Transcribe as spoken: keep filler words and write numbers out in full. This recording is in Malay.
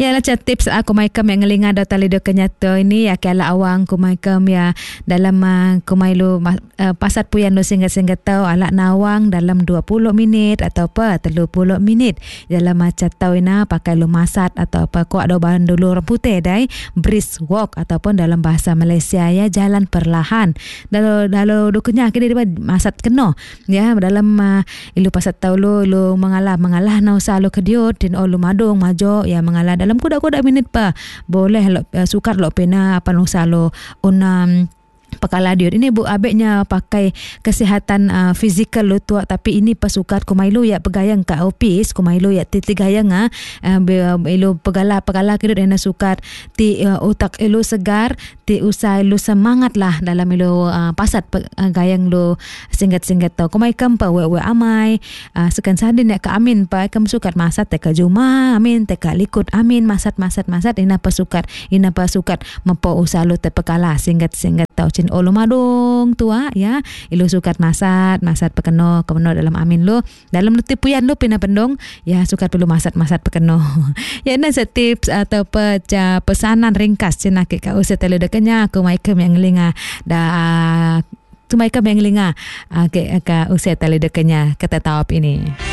Ya lah tips aku maikam yang ngelinga dah tali dah kenyato ini ya kala awang ku maikam ya dalam uh, ku mailu uh, pasat puyan lo singgat-singgat tau alak nawang dalam dua puluh minit atau apa tiga puluh minit dalam macam tau ina pakai lo masat atau apa ku ada bahan dulu rambutnya dai brisk walk ataupun dalam bahasa Malaysia ya jalan perlahan dalam dalam do kenya kini dia masat keno ya dalam uh, ilu pasat tau lo lo mengalah mengalah na usah lo kediut din oh lo madung majo ya mengalah dalam kuda-kuda minit pa boleh lo uh, sukar lo pena apa nusa lo unam pakala diut ini bu abeknya pakai kesihatan uh, fizikal lo tua tapi ini pasukat kumailu ya pegayang ka office kumailu ya ti gayang ah uh, ilo pegala pegala kidut ena sukat ti uh, utak ilo segar ti usai lo semangat lah dalam ilo uh, pasat pe, uh, gayang lo singgat-singgat tau kumai kam pa we amai uh, sekan sadin ya ka amin pa kam sukat masat te ka juma amin te ka likut amin masat masat masat ina pasukat ina pasukat mempo usalo te pekala singgat-singgat tau olo madung tua ya ilu sukat masat masat pekeno kemeno dalam amin lo dalam lu tipuyan lo pina pendong ya sukat perlu masat masat pekeno ya na tips atau peca pesanan ringkas cina ke ka usah tele dekenya aku maikem yang linga da tu maikem yang linga ke ka usah tele dekenya kata tawap ini.